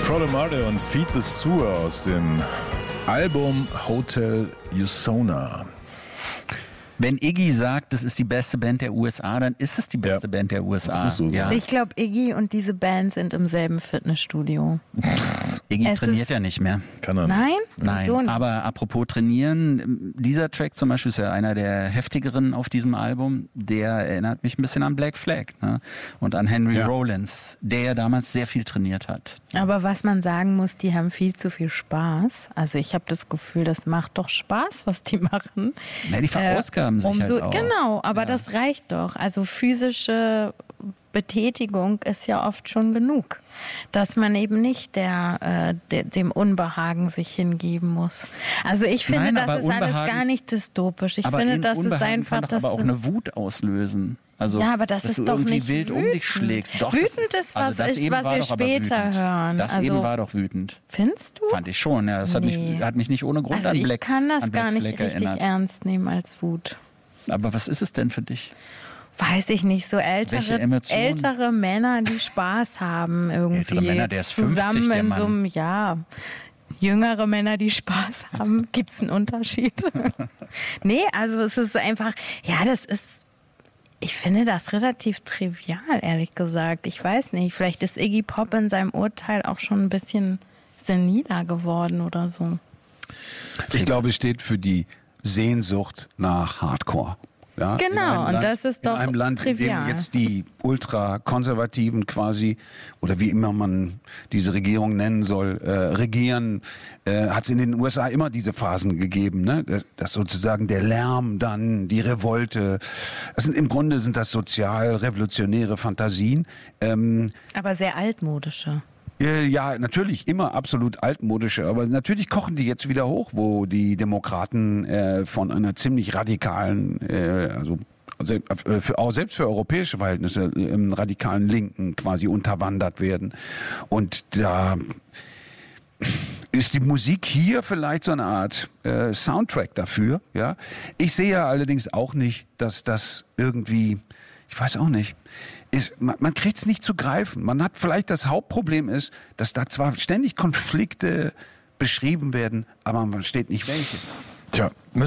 Frodo und Feed the Sewer aus dem Album Hotel Usona. Wenn Iggy sagt, das ist die beste Band der USA, dann ist es die beste Band der USA. Das muss so sein. Ich glaube, Iggy und diese Band sind im selben Fitnessstudio. Iggy trainiert ja nicht mehr. Kann er Nein? Nein, Wieso nicht? aber apropos trainieren, dieser Track zum Beispiel ist ja einer der heftigeren auf diesem Album. Der erinnert mich ein bisschen an Black Flag, ne? Und an Henry Rollins, der ja damals sehr viel trainiert hat. Aber was man sagen muss, die haben viel zu viel Spaß. Also ich habe das Gefühl, das macht doch Spaß, was die machen. Ja, die verausgaben sich halt auch. Genau, aber das reicht doch. Also physische Betätigung ist ja oft schon genug, dass man eben nicht dem Unbehagen sich hingeben muss. Also ich finde, das ist alles gar nicht dystopisch. Ich finde, das ist einfach das aber auch eine Wut auslösen. Also, ja, aber das dass ist du doch irgendwie nicht wild wütend. um dich schlägst. Doch, wütend ist was, was wir später hören. Das also, eben war doch wütend. Findest du? Fand ich schon. Ja, das hat mich nicht ohne Grund also an Black ich kann das an Black gar nicht Flag richtig erinnert. ernst nehmen als Wut. Aber was ist es denn für dich? Weiß ich nicht, so ältere Männer, die Spaß haben irgendwie. Ältere Männer, der ist 50, zusammen der in Mann. so einem, jüngere Männer, die Spaß haben. Gibt es einen Unterschied? Nee, also es ist einfach, ich finde das relativ trivial, ehrlich gesagt. Ich weiß nicht, vielleicht ist Iggy Pop in seinem Urteil auch schon ein bisschen seniler geworden oder so. Ich glaube, es steht für die Sehnsucht nach Hardcore. Ja, genau, und das ist doch in einem Land, trivial. in dem jetzt die Ultrakonservativen quasi, oder wie immer man diese Regierung nennen soll, regieren, hat es in den USA immer diese Phasen gegeben, ne? Dass sozusagen der Lärm, dann die Revolte. Im Grunde sind das sozial-revolutionäre Fantasien. Aber sehr altmodische. Ja, natürlich, immer absolut altmodische, aber natürlich kochen die jetzt wieder hoch, wo die Demokraten von einer ziemlich radikalen, selbst für europäische Verhältnisse, im radikalen Linken quasi unterwandert werden. Und da ist die Musik hier vielleicht so eine Art Soundtrack dafür. Ja, ich sehe allerdings auch nicht, dass das irgendwie, ich weiß auch nicht, man kriegt es nicht zu greifen. Man hat vielleicht das Hauptproblem ist, dass da zwar ständig Konflikte beschrieben werden, aber man versteht nicht welche. Tja,